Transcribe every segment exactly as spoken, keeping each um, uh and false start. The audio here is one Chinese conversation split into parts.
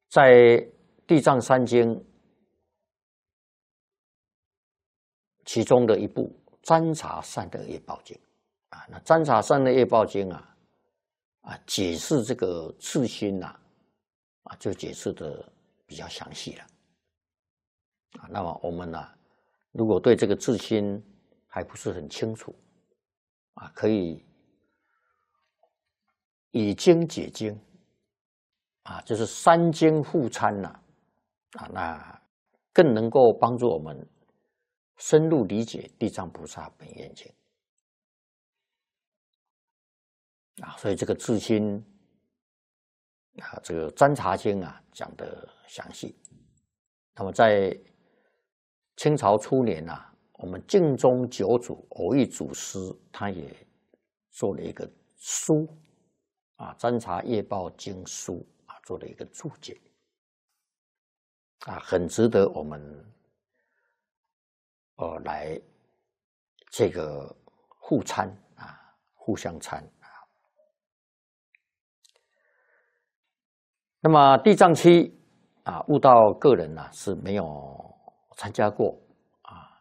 在地藏三经其中的一部《占察善恶业报经》啊，那《占察善恶业报经》啊啊解释这个自心呐啊，啊就解释的比较详细了啊。那么我们呢、啊，如果对这个自心还不是很清楚啊，可以以经解经啊，就是三经互参呐啊，那更能够帮助我们深入理解地藏菩萨本愿经啊，所以这个自心啊，这个占察经啊讲得详细。那么在清朝初年啊，我们净宗九祖偶益祖师他也做了一个书啊，《占察业报经书》啊，做了一个注解啊，很值得我们呃来这个互参啊，互相参啊。那么地藏七啊，悟道个人呢、啊、是没有参加过啊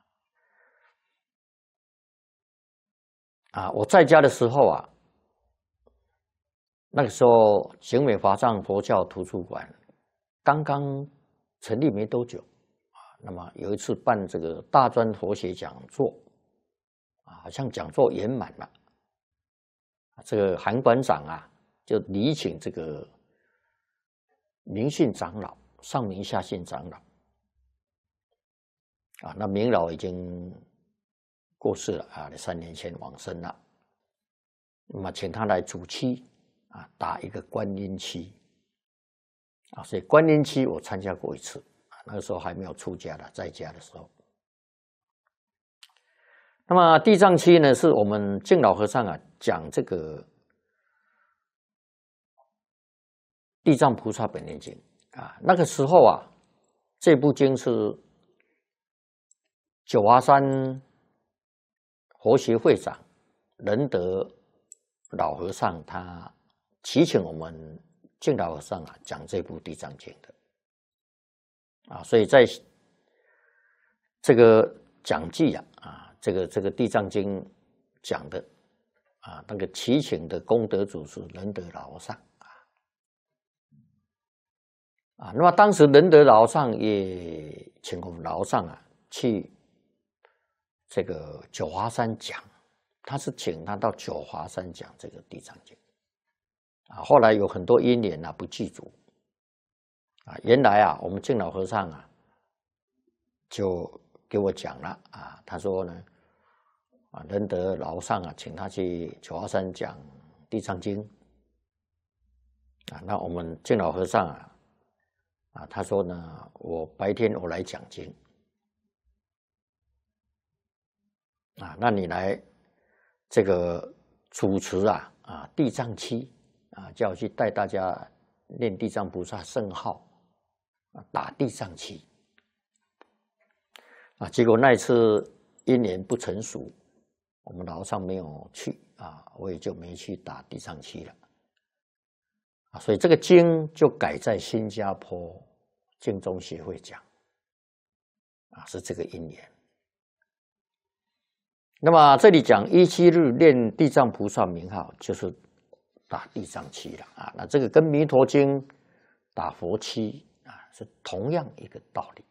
啊！我在家的时候啊，那个时候景美华藏佛教图书馆刚刚成立没多久啊，那么有一次办这个大专佛学讲座啊，好像讲座圆满了，这个韩馆长啊就礼请这个明信长老，上明下信长老啊，那明老已经过世了啊，三年前往生了。那么请他来主期啊，打一个观音期啊，所以观音期我参加过一次啊，那个时候还没有出家的，在家的时候。那么地藏期呢，是我们净老和尚啊讲这个地藏菩萨本愿经啊，那个时候啊，这部经是九华山佛学会长仁德老和尚他祈请我们净老和尚啊讲这部地藏经的啊，所以在这个讲记啊啊，这个这个地藏经讲的啊，那个祈请的功德主是仁德老和尚啊啊，那么当时仁德老和尚也请我们老和尚啊去这个九华山讲，他是请他到九华山讲这个地藏经啊，后来有很多因缘啊不具足啊，原来啊我们净老和尚啊就给我讲了啊，他说呢啊仁德老和尚啊请他去九华山讲地藏经啊，那我们净老和尚啊啊他说呢我白天我来讲经啊，那你来这个主持啊啊地藏期啊，叫我去带大家念地藏菩萨圣号啊，打地藏期啊，结果那一次因缘不成熟，我们老和尚没有去啊，我也就没去打地藏期了啊，所以这个经就改在新加坡净宗协会讲啊，是这个因缘。那么这里讲一七日念地藏菩萨名号，就是打地藏期了啊。那这个跟弥陀经打佛期啊是同样一个道理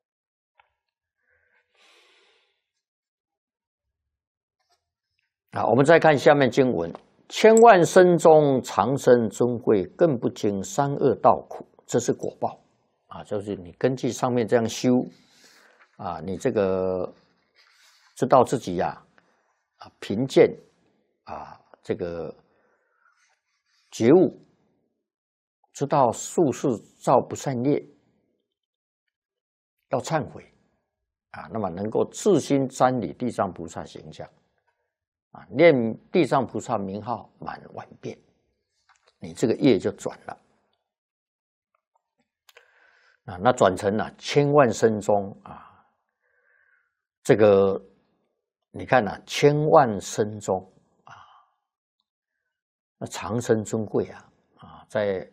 啊。我们再看下面经文：千万生中长生尊贵，更不经三恶道苦，这是果报啊。就是你根据上面这样修啊，你这个知道自己呀啊贫贱啊这个觉悟，知道术士造不善业，要忏悔啊，那么能够自心瞻礼地藏菩萨形象啊，念地藏菩萨名号满万遍，你这个业就转了啊，那转成了千万生中啊，这个你看啊，千万生中啊，那长生尊贵啊啊，在